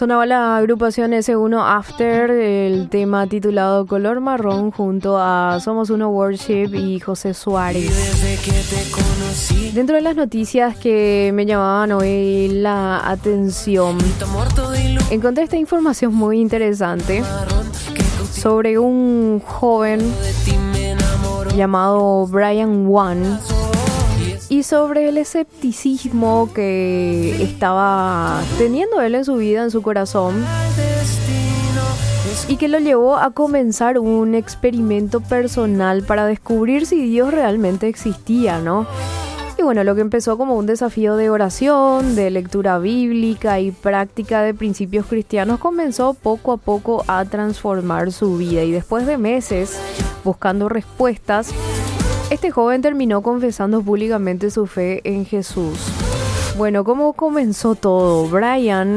Sonaba la agrupación S1 After, el tema titulado Color Marrón, junto a Somos Uno Worship y José Suárez. Dentro de las noticias que me llamaban hoy la atención, encontré esta información muy interesante sobre un joven llamado Brian Wan y sobre el escepticismo que estaba teniendo él en su vida, en su corazón, y que lo llevó a comenzar un experimento personal para descubrir si Dios realmente existía, ¿no? Y bueno, lo que empezó como un desafío de oración, de lectura bíblica y práctica de principios cristianos comenzó poco a poco a transformar su vida, y después de meses buscando respuestas, este joven terminó confesando públicamente su fe en Jesús. Bueno, ¿cómo comenzó todo? Brian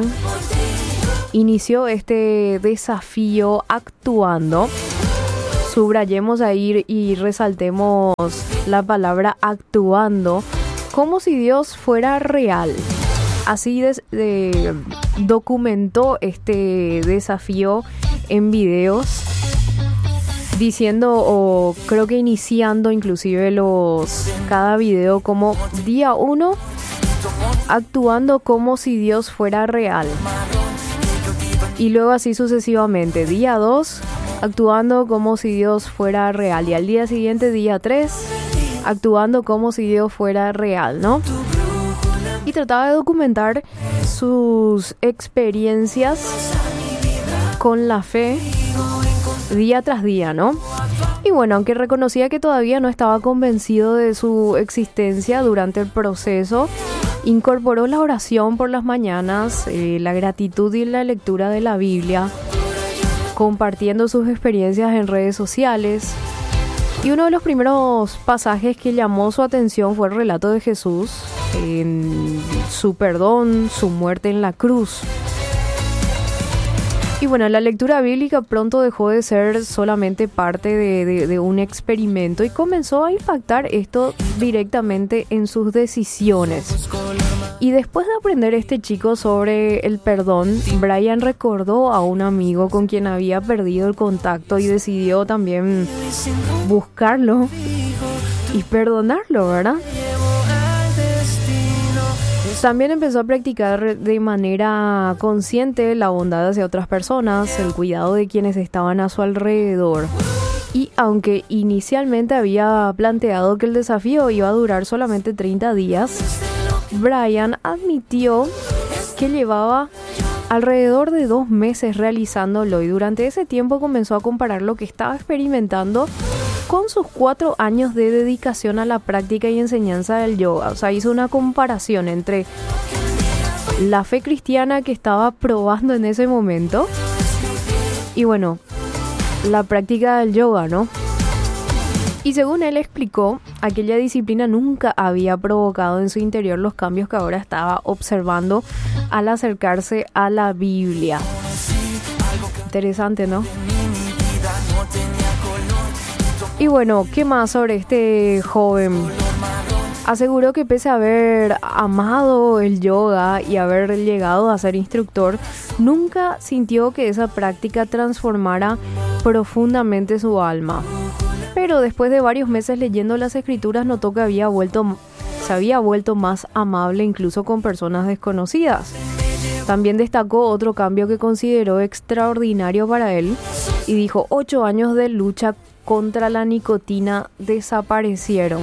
inició este desafío actuando. Subrayemos ahí y resaltemos la palabra actuando, como si Dios fuera real. Así documentó este desafío en videos, diciendo, o creo que iniciando inclusive cada video como día 1, actuando como si Dios fuera real. Y luego así sucesivamente. Día 2, actuando como si Dios fuera real. Y al día siguiente, día 3, actuando como si Dios fuera real, ¿no? Y trataba de documentar sus experiencias con la fe día tras día, ¿no? Y bueno, aunque reconocía que todavía no estaba convencido de su existencia durante el proceso, incorporó la oración por las mañanas, la gratitud y la lectura de la Biblia, compartiendo sus experiencias en redes sociales. Y uno de los primeros pasajes que llamó su atención fue el relato de Jesús, en su perdón, su muerte en la cruz. Y bueno, la lectura bíblica pronto dejó de ser solamente parte de un experimento y comenzó a impactar esto directamente en sus decisiones. Y después de aprender este chico sobre el perdón, Brian recordó a un amigo con quien había perdido el contacto y decidió también buscarlo y perdonarlo, ¿verdad? También empezó a practicar de manera consciente la bondad hacia otras personas, el cuidado de quienes estaban a su alrededor. Y aunque inicialmente había planteado que el desafío iba a durar solamente 30 días, Brian admitió que llevaba alrededor de 2 meses realizándolo, y durante ese tiempo comenzó a comparar lo que estaba experimentando con sus 4 años de dedicación a la práctica y enseñanza del yoga. O sea, hizo una comparación entre la fe cristiana que estaba probando en ese momento y bueno, la práctica del yoga, ¿no? Y según él explicó, aquella disciplina nunca había provocado en su interior los cambios que ahora estaba observando al acercarse a la Biblia. Interesante, ¿no? Y bueno, ¿qué más sobre este joven? Aseguró que pese a haber amado el yoga y haber llegado a ser instructor, nunca sintió que esa práctica transformara profundamente su alma. Pero después de varios meses leyendo las escrituras, notó que se había vuelto más amable incluso con personas desconocidas. También destacó otro cambio que consideró extraordinario para él y dijo: 8 años de lucha contra la nicotina desaparecieron.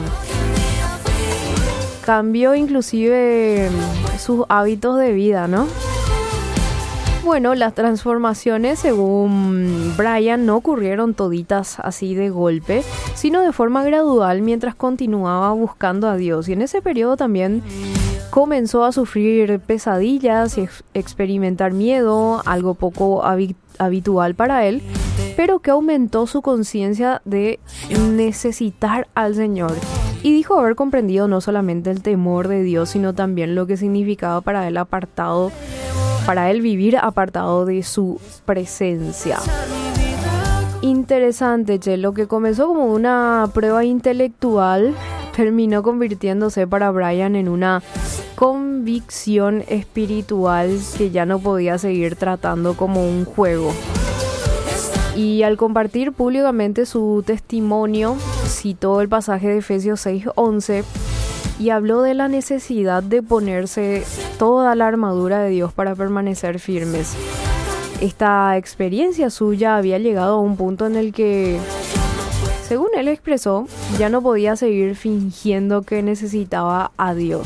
Cambió inclusive sus hábitos de vida, ¿no? Bueno, las transformaciones, según Brian, no ocurrieron toditas así de golpe, sino de forma gradual mientras continuaba buscando a Dios. Y en ese periodo también comenzó a sufrir pesadillas y experimentar miedo, algo poco habitual para él, pero que aumentó su conciencia de necesitar al Señor. Y dijo haber comprendido no solamente el temor de Dios, sino también lo que significaba para él vivir apartado de su presencia. Interesante, che, lo que comenzó como una prueba intelectual terminó convirtiéndose para Brian en una convicción espiritual que ya no podía seguir tratando como un juego. Y al compartir públicamente su testimonio, citó el pasaje de Efesios 6:11 y habló de la necesidad de ponerse toda la armadura de Dios para permanecer firmes. Esta experiencia suya había llegado a un punto en el que, según él expresó, ya no podía seguir fingiendo que necesitaba a Dios.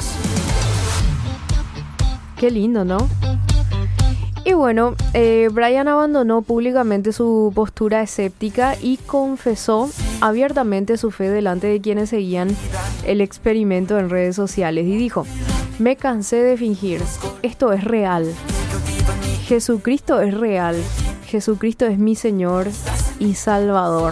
Qué lindo, ¿no? Y bueno, Brian abandonó públicamente su postura escéptica y confesó abiertamente su fe delante de quienes seguían el experimento en redes sociales y dijo: me cansé de fingir, esto es real. Jesucristo es real, Jesucristo es mi Señor y Salvador.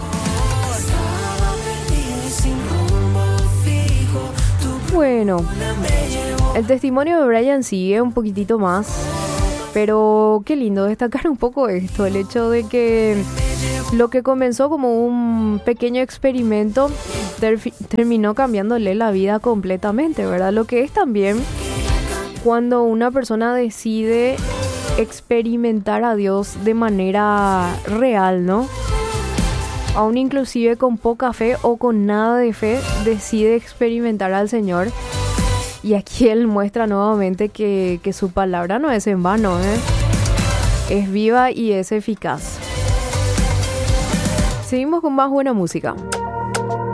Bueno, el testimonio de Brian sigue un poquitito más, pero qué lindo destacar un poco esto, el hecho de que lo que comenzó como un pequeño experimento terminó cambiándole la vida completamente, ¿verdad? Lo que es también cuando una persona decide experimentar a Dios de manera real, ¿no? Aún inclusive con poca fe o con nada de fe, decide experimentar al Señor. Y aquí Él muestra nuevamente que su palabra no es en vano, ¿eh? Es viva y es eficaz. Seguimos con más buena música.